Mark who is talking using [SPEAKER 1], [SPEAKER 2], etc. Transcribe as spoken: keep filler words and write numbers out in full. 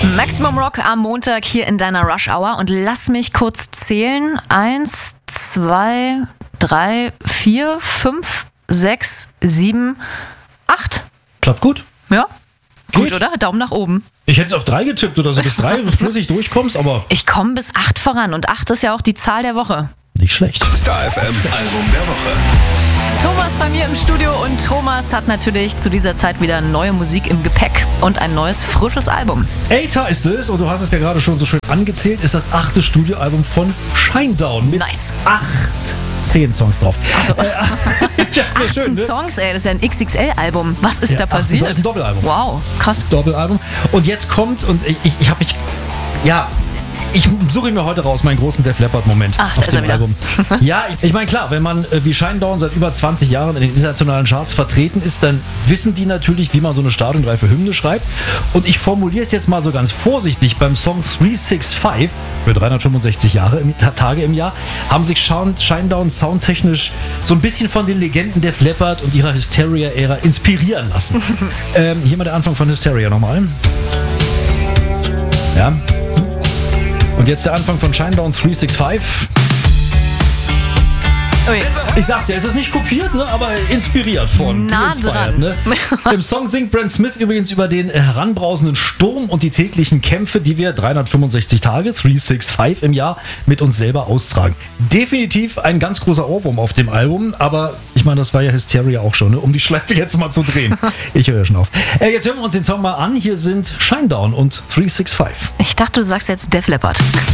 [SPEAKER 1] Maximum Rock am Montag hier in deiner Rush Hour und lass mich kurz zählen. Eins, zwei, drei, vier, fünf, sechs, sieben, acht.
[SPEAKER 2] Klappt gut.
[SPEAKER 1] Ja, gut,
[SPEAKER 2] Geht.
[SPEAKER 1] oder? Daumen nach oben.
[SPEAKER 2] Ich hätte es auf drei getippt oder so bis drei flüssig durchkommst, aber
[SPEAKER 1] Ich komme bis acht voran und acht ist ja auch die Zahl der Woche.
[SPEAKER 2] nicht schlecht.
[SPEAKER 3] Star F M Album der Woche.
[SPEAKER 1] Thomas bei mir im Studio und Thomas hat natürlich zu dieser Zeit wieder neue Musik im Gepäck und ein neues, frisches Album.
[SPEAKER 2] Eita ist es, und du hast es ja gerade schon so schön angezählt, ist das achte Studioalbum von Shinedown mit
[SPEAKER 1] Nice.
[SPEAKER 2] acht, zehn Songs drauf.
[SPEAKER 1] Also,
[SPEAKER 2] Äh, das wäre schön,
[SPEAKER 1] achtzehn
[SPEAKER 2] ne?
[SPEAKER 1] Songs, ey, das ist ja ein X X L-Album. Was ist
[SPEAKER 2] Ja,
[SPEAKER 1] da
[SPEAKER 2] achtzehn,
[SPEAKER 1] passiert?
[SPEAKER 2] das ist ein Doppelalbum.
[SPEAKER 1] Wow, krass.
[SPEAKER 2] Doppelalbum. Und jetzt kommt, und ich, ich habe mich, ja, ich suche mir heute raus meinen großen Def Leppard-Moment
[SPEAKER 1] Ach, da
[SPEAKER 2] auf
[SPEAKER 1] ist er
[SPEAKER 2] dem
[SPEAKER 1] wieder.
[SPEAKER 2] Album. Ja, ich, ich meine, klar, wenn man äh, wie Shinedown seit über zwanzig Jahren in den internationalen Charts vertreten ist, dann wissen die natürlich, wie man so eine stadionreife Hymne schreibt. Und ich formuliere es jetzt mal so ganz vorsichtig. Beim Song dreihunderfünfundsechzig für dreihundertfünfundsechzig Jahre im, Tage im Jahr haben sich Shinedown soundtechnisch so ein bisschen von den Legenden Def Leppard und ihrer Hysteria-Ära inspirieren lassen. ähm, hier mal der Anfang von Hysteria nochmal. Ja. Und jetzt der Anfang von Shinedown dreihunderfünfundsechzig.
[SPEAKER 1] Ui.
[SPEAKER 2] Ich sag's ja, es ist nicht kopiert, ne, aber inspiriert von.
[SPEAKER 1] Nah
[SPEAKER 2] inspired,
[SPEAKER 1] dran.
[SPEAKER 2] ne? Im Song singt Brent Smith übrigens über den heranbrausenden Sturm und die täglichen Kämpfe, die wir dreihundertfünfundsechzig Tage, dreihunderfünfundsechzig im Jahr, mit uns selber austragen. Definitiv ein ganz großer Ohrwurm auf dem Album, aber ich meine, das war ja Hysteria auch schon, ne, um die Schleife jetzt mal zu drehen. Ich höre schon auf. Äh, jetzt hören wir uns den Song mal an. Hier sind Shinedown und dreihundertfünfundsechzig.
[SPEAKER 1] Ich dachte, du sagst jetzt Def Leppard.